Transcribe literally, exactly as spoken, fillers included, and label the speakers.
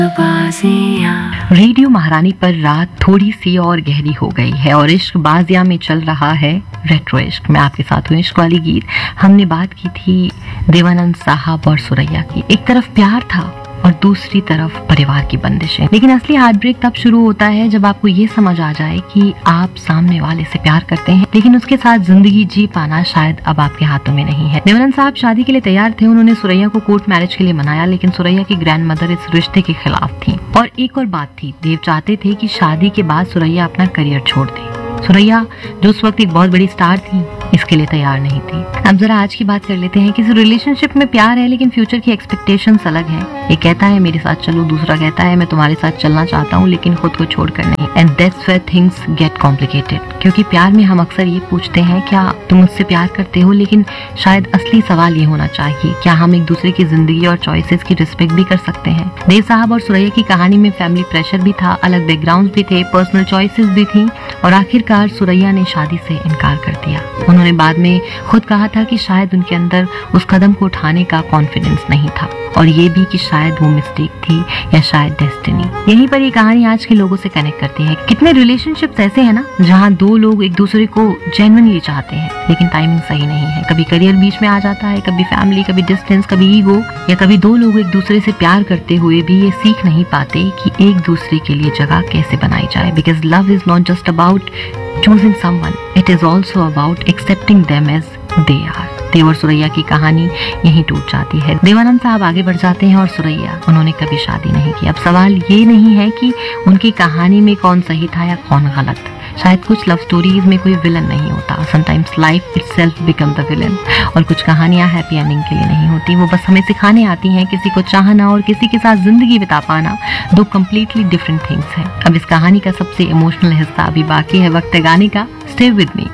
Speaker 1: Radio महारानी पर रात थोड़ी सी और गहरी हो गई है और इश्क बाजिया में चल रहा है रेट्रो इश्क। मैं आपके साथ हूँ इश्क वाली गीत। हमने बात की थी देवानंद साहब और सुरैया की। एक तरफ प्यार था और दूसरी तरफ परिवार की बंदिशें। लेकिन असली हार्ट ब्रेक तब शुरू होता है जब आपको ये समझ आ जाए कि आप सामने वाले से प्यार करते हैं, लेकिन उसके साथ जिंदगी जी पाना शायद अब आपके हाथों में नहीं है। देवानंद साहब शादी के लिए तैयार थे। उन्होंने सुरैया को कोर्ट मैरिज के लिए मनाया, लेकिन सुरैया की ग्रैंड मदर इस रिश्ते के खिलाफ थी। और एक और बात थी, देव चाहते थे कि शादी के बाद सुरैया अपना करियर छोड़ दे। सुरैया जो उस वक्त एक बहुत बड़ी स्टार थी, इसके लिए तैयार नहीं थी। अब जरा आज की बात कर लेते हैं। किसी रिलेशनशिप में प्यार है लेकिन फ्यूचर की एक्सपेक्टेशंस अलग हैं। एक कहता है मेरे साथ चलो, दूसरा कहता है मैं तुम्हारे साथ चलना चाहता हूँ लेकिन खुद को छोड़कर नहीं। And that's where things get complicated. क्योंकि प्यार में हम अक्सर ये पूछते हैं क्या तुम मुझसे प्यार करते हो, लेकिन शायद असली सवाल ये होना चाहिए क्या हम एक दूसरे की जिंदगी और चॉइसेस की रिस्पेक्ट भी कर सकते हैं। देव साहब और सुरैया की कहानी में फैमिली प्रेशर भी था, अलग बैकग्राउंड भी थे, पर्सनल चॉइसेस भी थी और आखिरकार सुरैया ने शादी से इनकार कर दिया। उन्होंने बाद में खुद कहा था कि शायद उनके अंदर उस कदम को उठाने का कॉन्फिडेंस नहीं था और ये भी कि शायद वो मिस्टेक थी या शायद डेस्टिनी। यहीं पर ये कहानी आज के लोगों से कनेक्ट करती है। कितने रिलेशनशिप्स ऐसे हैं ना जहाँ दो लोग एक दूसरे को जेन्युइनली चाहते हैं लेकिन टाइमिंग सही नहीं है। कभी करियर बीच में आ जाता है, कभी फैमिली, कभी डिस्टेंस, कभी ईगो, या कभी दो लोग एक दूसरे से प्यार करते हुए भी ये सीख नहीं पाते कि एक दूसरे के लिए जगह कैसे बनाई जाए। Because love is not just about choosing someone, it is also about accepting them as they are। देव और सुरैया की कहानी यहीं टूट जाती है। देवानंद साहब आगे बढ़ जाते हैं और सुरैया, उन्होंने कभी शादी नहीं की। अब सवाल ये नहीं है कि उनकी कहानी में कौन सही था या कौन गलत। शायद कुछ लव स्टोरीज में कोई विलन नहीं होता, sometimes life itself become the villain. और कुछ कहानियां हैप्पी एंडिंग के लिए नहीं होती, वो बस हमें सिखाने आती हैं किसी को चाहना और किसी के साथ जिंदगी बिता पाना दो कम्प्लीटली डिफरेंट थिंग्स हैं। अब इस कहानी का सबसे इमोशनल हिस्सा अभी बाकी है, वक्त है गाने का। Stay with me.